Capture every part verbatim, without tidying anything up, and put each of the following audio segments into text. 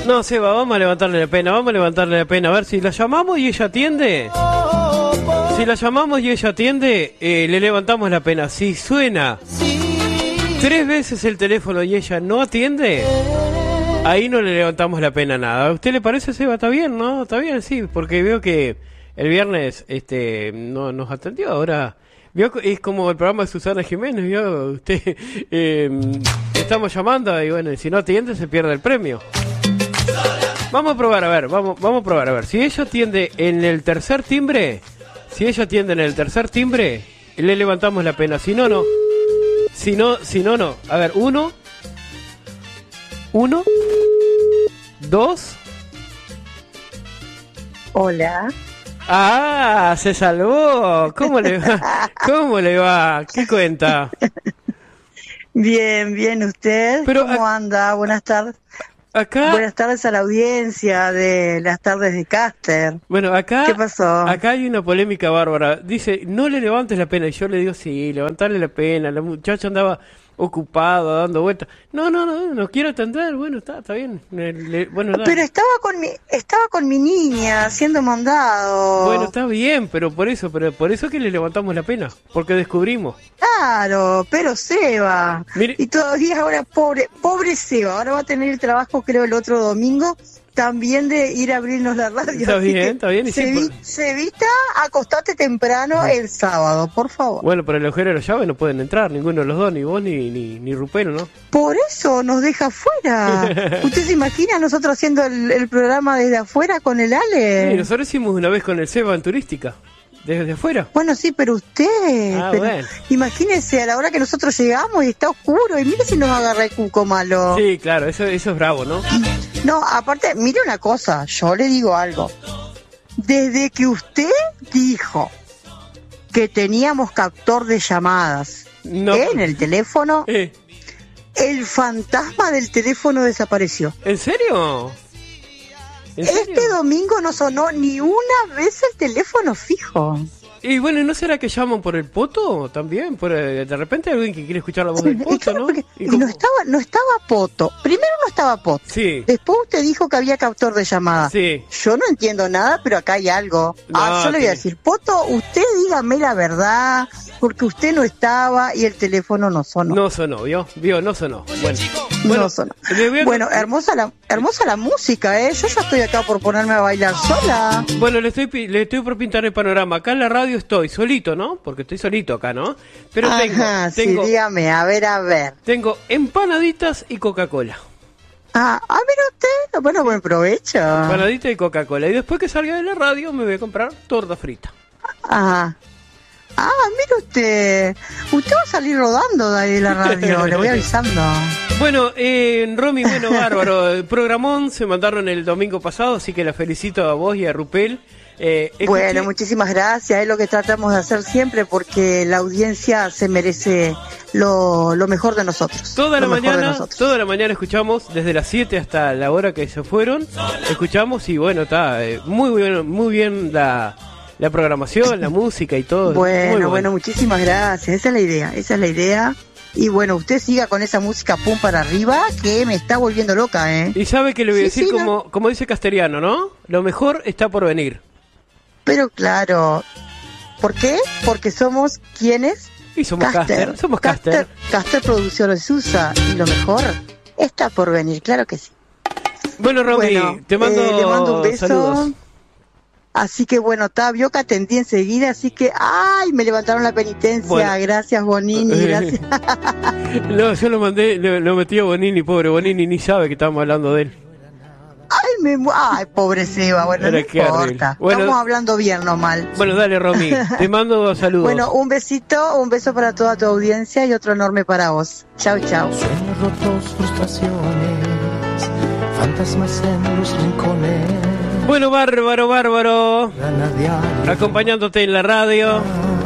No, Seba, vamos a levantarle la pena, vamos a levantarle la pena. A ver, si la llamamos y ella atiende. Si la llamamos y ella atiende, eh, le levantamos la pena. Si suena tres veces el teléfono y ella no atiende, ahí no le levantamos la pena nada. ¿A usted le parece, Seba? ¿Está bien, no? Está bien, sí, porque veo que el viernes este no nos atendió. Ahora vio, es como el programa de Susana Jiménez, vio usted. Eh, estamos llamando y bueno, si no atiende se pierde el premio. Vamos a probar, a ver, vamos, vamos a probar, a ver. Si ella atiende en el tercer timbre, si ella atiende en el tercer timbre, le levantamos la pena. Si no, no. Si no, si no, no. A ver, uno, uno, dos. Hola. Ah, se salvó. ¿Cómo le va? ¿Cómo le va? ¿Qué cuenta? Bien, bien, ¿usted? Pero ¿Cómo a- anda? Buenas tardes. Acá, Buenas tardes a la audiencia de las tardes de Caster. bueno, acá, ¿Qué pasó? acá hay una polémica bárbara. Dice, no le levantes la pena. Y yo le digo, sí, levantarle la pena. La muchacha andaba ocupada, dando vueltas. No, no, no, no quiero atender. Bueno, está, está bien. Le- le- bueno, dale. Pero estaba con mi estaba con mi niña siendo mandado. Bueno, está bien, pero por eso, pero por eso que le levantamos la pena, porque descubrimos. Claro, pero Seba. Mire- Y todavía ahora, pobre, pobre Seba, ahora va a tener el trabajo, creo, el otro domingo, también de ir a abrirnos la radio. Está Así bien, que está bien, y sí, Sevi- por- Sevita, acostate temprano el sábado, por favor. Bueno, pero el agujero de la llave no pueden entrar, ninguno de los dos, ni vos ni, ni, ni Rupero, ¿no? Por eso nos deja fuera. ¿Usted se imagina nosotros haciendo el, el programa desde afuera con el Sí, Ale? nosotros hicimos una vez con el Seba en turística, desde afuera. Bueno, sí, pero usted, Ah, pero bueno. imagínese a la hora que nosotros llegamos y está oscuro y mire si nos agarra el cuco malo. Sí, claro, eso, eso es bravo, ¿no? No, aparte, mire una cosa, yo le digo algo. Desde que usted dijo que teníamos captor de llamadas No. en el teléfono, Eh, el fantasma del teléfono desapareció. ¿En serio? ¿En serio? Este domingo no sonó ni una vez el teléfono fijo. Y bueno, ¿y no será que llaman por el poto también? Por, eh, de repente hay alguien que quiere escuchar la voz del Y poto, claro, ¿no? porque- Y y como- no estaba, no estaba Poto. Primero no estaba Poto. Sí, Después usted dijo que había captor de llamada. sí. Yo no entiendo nada, pero acá hay algo. ah, No, yo le voy a tiene- decir, Poto, usted dígame la verdad, porque usted no estaba y el teléfono no sonó. No sonó, ¿vio? ¿Vio? No sonó. Bueno, No bueno, sonó. le voy a- Bueno, hermosa la, hermosa la música, ¿eh? Yo ya estoy acá por ponerme a bailar sola. Bueno, le estoy, pi- le estoy por pintar el panorama. Acá en la radio estoy solito, ¿no? Porque estoy solito acá, ¿no? Pero tengo, Ajá, tengo, sí, dígame, a ver, a ver. tengo empanaditas y Coca-Cola. Ah, ah, mira usted, bueno, buen provecho. Empanaditas y Coca-Cola. Y después que salga de la radio me voy a comprar torta frita. Ajá. Ah, mire usted, usted va a salir rodando de ahí de la radio, le voy avisando. Bueno, eh, Romy, bueno, bárbaro. El programón se mandaron el domingo pasado, así que la felicito a vos y a Rupel. Eh, escuché- Bueno, muchísimas gracias, es lo que tratamos de hacer siempre porque la audiencia se merece lo, lo mejor de nosotros. Toda la lo mejor de mañana, nosotros. toda la mañana escuchamos, desde las siete hasta la hora que se fueron, escuchamos y bueno, está eh, muy bien, muy bien la, la programación, la música y todo. Bueno, muy bueno, muchísimas gracias, esa es la idea, esa es la idea. Y bueno, usted siga con esa música pum para arriba que me está volviendo loca, ¿eh? Y sabe que le voy a Sí, decir sí, como, como dice Castellano, ¿no? Lo mejor está por venir. Pero claro, ¿por qué? Porque somos quienes... Y somos Caster, somos Caster. Caster Producciones usa y lo mejor está por venir, claro que sí. Bueno, Romy, Bueno, te mando, eh, le mando un beso. saludos. Así que bueno, está, vio que atendí enseguida, así que, ay, me levantaron la penitencia, Bueno. gracias Bonini, gracias. No, yo lo mandé, lo, lo metí a Bonini, pobre Bonini, ni sabe que estamos hablando de él. Ay, me, mu- ay, pobre Seba, bueno, Pero no qué horrible. importa, Bueno. estamos hablando bien, no mal. Bueno, dale, Romy, te mando saludos. Bueno, un besito, un beso para toda tu audiencia y otro enorme para vos. Chau, chau. Sueños rotos, frustraciones, fantasmas en los rincones. Bueno, bárbaro, bárbaro. Gana diario. Acompañándote en la radio.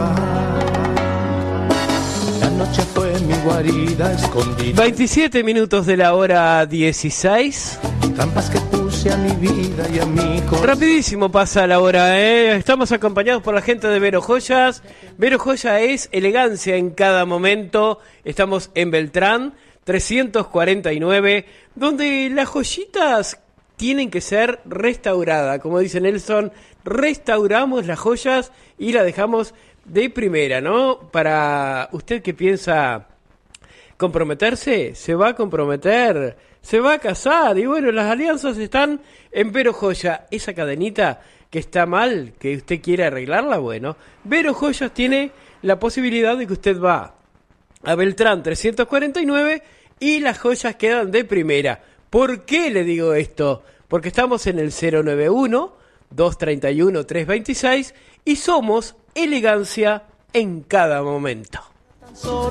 La noche fue mi guarida escondida. veintisiete minutos de la hora dieciséis. Trampas que puse a mi vida y a mi corazón. Rapidísimo pasa la hora, ¿eh? Estamos acompañados por la gente de Vero Joyas. Vero Joya es elegancia en cada momento. Estamos en Beltrán, trescientos cuarenta y nueve, donde las joyitas tienen que ser restauradas. Como dice Nelson, restauramos las joyas y las dejamos de primera, ¿no? Para usted que piensa comprometerse, se va a comprometer, se va a casar, y bueno, las alianzas están en Vero Joya. Esa cadenita que está mal, que usted quiere arreglarla, bueno, Vero Joyas tiene la posibilidad de que usted va a Beltrán trescientos cuarenta y nueve y las joyas quedan de primera. ¿Por qué le digo esto? Porque estamos en el cero nueve uno, dos tres uno, tres dos seis y somos elegancia en cada momento.